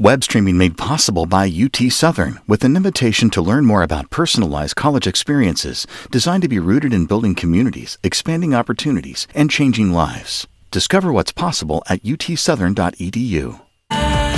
Web streaming made possible by UT Southern, with an invitation to learn more about personalized college experiences designed to be rooted in building communities, expanding opportunities, and changing lives. Discover what's possible at utsouthern.edu.